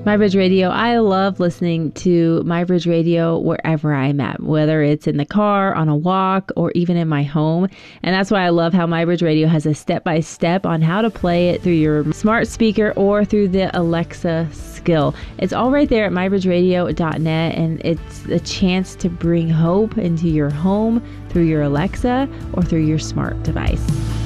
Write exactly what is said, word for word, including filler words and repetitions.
MyBridge Radio. I love listening to MyBridge Radio wherever I'm at, whether it's in the car, on a walk, or even in my home. And that's why I love how MyBridge Radio has a step-by-step on how to play it through your smart speaker or through the Alexa skill. It's all right there at my bridge radio dot net, and it's a chance to bring hope into your home through your Alexa or through your smart device.